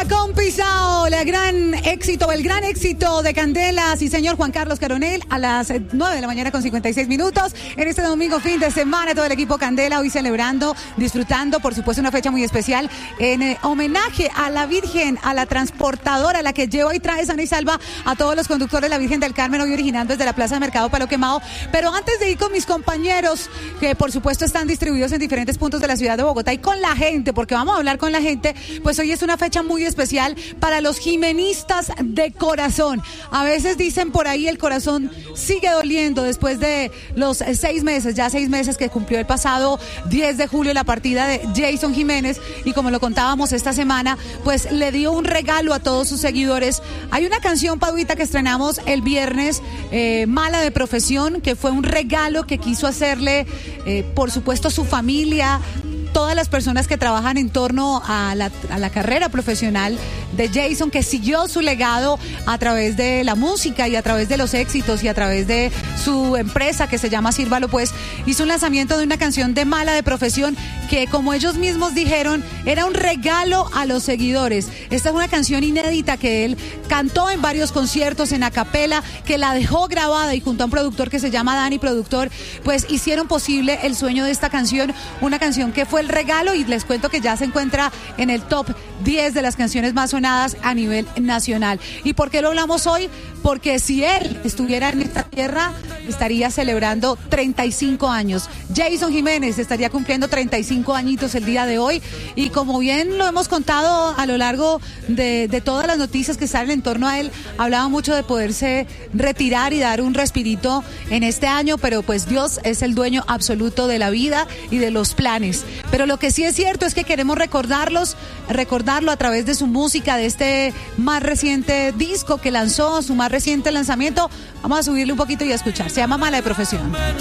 con Pisao, el gran éxito de Candela, sí señor, Juan Carlos Coronel, a las 9 de la mañana con 56 minutos, en este domingo fin de semana, todo el equipo Candela hoy celebrando, disfrutando, por supuesto una fecha muy especial, en homenaje a la Virgen, a la transportadora, la que lleva y trae sana y salva a todos los conductores de la Virgen del Carmen, hoy originando desde la Plaza de Mercado Palo Quemado. Pero antes de ir con mis compañeros, que por supuesto están distribuidos en diferentes puntos de la ciudad de Bogotá, y con la gente, porque vamos a hablar con la gente, pues hoy es una fecha muy especial para los jimenistas de corazón. A veces dicen por ahí el corazón sigue doliendo después de los 6 meses, ya 6 meses que cumplió el pasado 10 de julio la partida de Jason Jiménez, y como lo contábamos esta semana, pues le dio un regalo a todos sus seguidores. Hay una canción, Paduita, que estrenamos el viernes, Mala de Profesión, que fue un regalo que quiso hacerle, por supuesto, su familia, todas las personas que trabajan en torno a la carrera profesional de Jason, que siguió su legado a través de la música y a través de los éxitos y a través de su empresa que se llama Sírvalo Pues. Hizo un lanzamiento de una canción de Mala de Profesión que, como ellos mismos dijeron, era un regalo a los seguidores. Esta es una canción inédita que él cantó en varios conciertos en acapela, que la dejó grabada, y junto a un productor que se llama Dani Productor, pues hicieron posible el sueño de esta canción, una canción que fue el regalo, y les cuento que ya se encuentra en el top 10 de las canciones más sonadas a nivel nacional. ¿Y por qué lo hablamos hoy? Porque si él estuviera en esta tierra, estaría celebrando 35 años. Jason Jiménez estaría cumpliendo 35 añitos el día de hoy, y como bien lo hemos contado a lo largo de todas las noticias que salen en torno a él, hablaba mucho de poderse retirar y dar un respirito en este año, pero pues Dios es el dueño absoluto de la vida y de los planes. Pero lo que sí es cierto es que queremos recordarlo a través de su música, de este más reciente disco que lanzó, su más reciente lanzamiento. Vamos a subirle un poquito y a escuchar. Se llama Mala de Profesión.